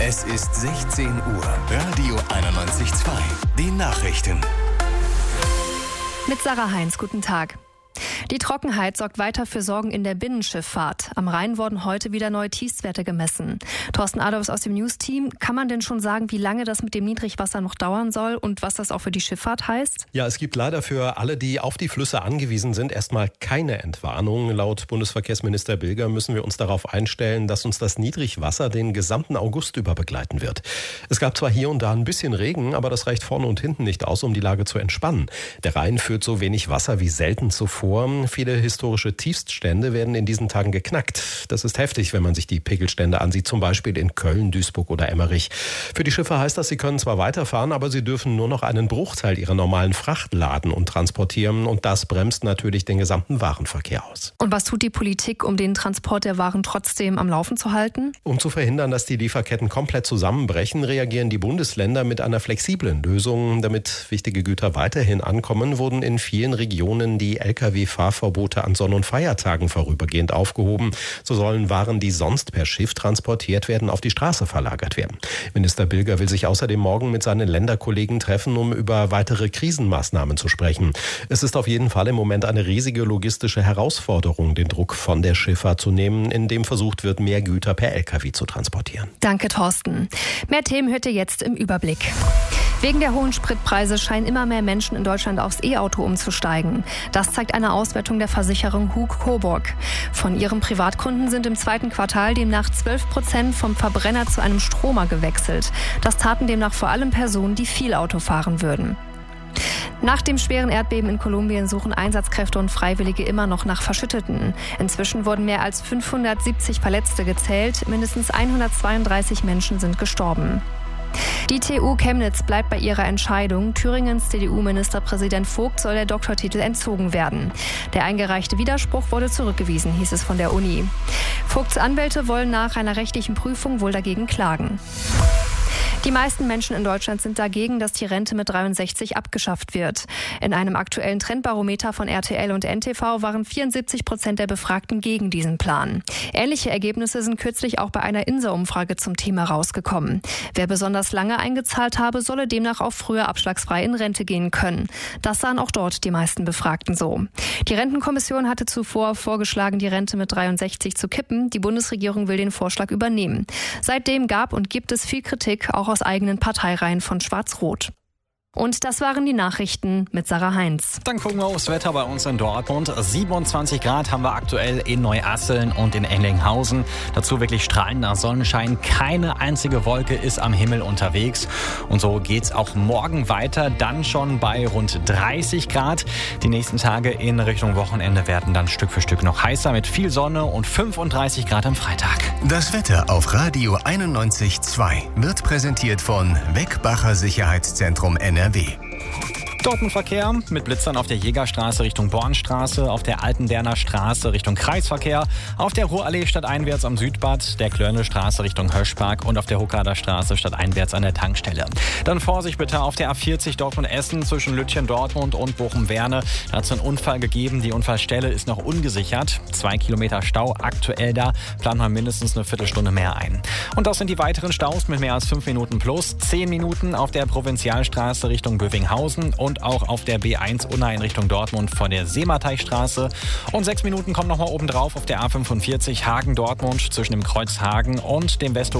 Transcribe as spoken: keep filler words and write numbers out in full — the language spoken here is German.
Es ist sechzehn Uhr. Radio einundneunzig Komma zwei. Die Nachrichten. Mit Sarah Heinz, guten Tag. Die Trockenheit sorgt weiter für Sorgen in der Binnenschifffahrt. Am Rhein wurden heute wieder neue Tiefstwerte gemessen. Thorsten Adolfs aus dem News-Team, kann man denn schon sagen, wie lange das mit dem Niedrigwasser noch dauern soll und was das auch für die Schifffahrt heißt? Ja, es gibt leider für alle, die auf die Flüsse angewiesen sind, erstmal keine Entwarnung. Laut Bundesverkehrsminister Bilger müssen wir uns darauf einstellen, dass uns das Niedrigwasser den gesamten August über begleiten wird. Es gab zwar hier und da ein bisschen Regen, aber das reicht vorne und hinten nicht aus, um die Lage zu entspannen. Der Rhein führt so wenig Wasser wie selten zuvor. Viele historische Tiefststände werden in diesen Tagen geknackt. Das ist heftig, wenn man sich die Pegelstände ansieht, zum Beispiel in Köln, Duisburg oder Emmerich. Für die Schiffe heißt das, sie können zwar weiterfahren, aber sie dürfen nur noch einen Bruchteil ihrer normalen Fracht laden und transportieren. Und das bremst natürlich den gesamten Warenverkehr aus. Und was tut die Politik, um den Transport der Waren trotzdem am Laufen zu halten? Um zu verhindern, dass die Lieferketten komplett zusammenbrechen, reagieren die Bundesländer mit einer flexiblen Lösung. Damit wichtige Güter weiterhin ankommen, wurden in vielen Regionen die L K W-Fahrverbote an Sonn- und Feiertagen vorübergehend aufgehoben. So sollen Waren, die sonst per Schiff transportiert werden, auf die Straße verlagert werden. Minister Bilger will sich außerdem morgen mit seinen Länderkollegen treffen, um über weitere Krisenmaßnahmen zu sprechen. Es ist auf jeden Fall im Moment eine riesige logistische Herausforderung, den Druck von der Schifffahrt zu nehmen, indem versucht wird, mehr Güter per L K W zu transportieren. Danke, Thorsten. Mehr Themen hört ihr jetzt im Überblick. Wegen der hohen Spritpreise scheinen immer mehr Menschen in Deutschland aufs E-Auto umzusteigen. Das zeigt eine Auswertung der Versicherung Hug Coburg. Von ihren Privatkunden sind im zweiten Quartal demnach zwölf Prozent vom Verbrenner zu einem Stromer gewechselt. Das taten demnach vor allem Personen, die viel Auto fahren würden. Nach dem schweren Erdbeben in Kolumbien suchen Einsatzkräfte und Freiwillige immer noch nach Verschütteten. Inzwischen wurden mehr als fünfhundertsiebzig Verletzte gezählt. Mindestens hundertzweiunddreißig Menschen sind gestorben. Die T U Chemnitz bleibt bei ihrer Entscheidung. Thüringens C D U-Ministerpräsident Vogt soll der Doktortitel entzogen werden. Der eingereichte Widerspruch wurde zurückgewiesen, hieß es von der Uni. Vogts Anwälte wollen nach einer rechtlichen Prüfung wohl dagegen klagen. Die meisten Menschen in Deutschland sind dagegen, dass die Rente mit dreiundsechzig abgeschafft wird. In einem aktuellen Trendbarometer von R T L und N T V waren vierundsiebzig Prozent der Befragten gegen diesen Plan. Ähnliche Ergebnisse sind kürzlich auch bei einer I N S A-Umfrage zum Thema rausgekommen. Wer besonders lange eingezahlt habe, solle demnach auch früher abschlagsfrei in Rente gehen können. Das sahen auch dort die meisten Befragten so. Die Rentenkommission hatte zuvor vorgeschlagen, die Rente mit dreiundsechzig zu kippen. Die Bundesregierung will den Vorschlag übernehmen. Seitdem gab und gibt es viel Kritik, auch aus eigenen Parteireihen von Schwarz-Rot. Und das waren die Nachrichten mit Sarah Heinz. Dann gucken wir aufs Wetter bei uns in Dortmund. siebenundzwanzig Grad haben wir aktuell in Neuasseln und in Enninghausen. Dazu wirklich strahlender Sonnenschein. Keine einzige Wolke ist am Himmel unterwegs. Und so geht's auch morgen weiter. Dann schon bei rund dreißig Grad. Die nächsten Tage in Richtung Wochenende werden dann Stück für Stück noch heißer mit viel Sonne und fünfunddreißig Grad am Freitag. Das Wetter auf Radio einundneunzig Komma zwei wird präsentiert von Weckbacher Sicherheitszentrum N R W. Dortmund-Verkehr mit Blitzern auf der Jägerstraße Richtung Bornstraße, auf der Altenderner Straße Richtung Kreisverkehr, auf der Ruhrallee stadteinwärts am Südbad, der Klörnestraße Richtung Höschpark und auf der Huckader Straße stadteinwärts an der Tankstelle. Dann Vorsicht bitte auf der A vierzig Dortmund-Essen zwischen Lütchen-Dortmund und Bochum-Werne. Da hat es einen Unfall gegeben, die Unfallstelle ist noch ungesichert. Zwei Kilometer Stau aktuell da, plant man mindestens eine Viertelstunde mehr ein. Und das sind die weiteren Staus mit mehr als fünf Minuten plus. Zehn Minuten auf der Provinzialstraße Richtung Bövinghausen und Und auch auf der B eins Unna in Richtung Dortmund vor der Seemateichstraße. Und sechs Minuten kommen nochmal oben drauf auf der A fünfundvierzig Hagen-Dortmund zwischen dem Kreuz Hagen und dem Westhof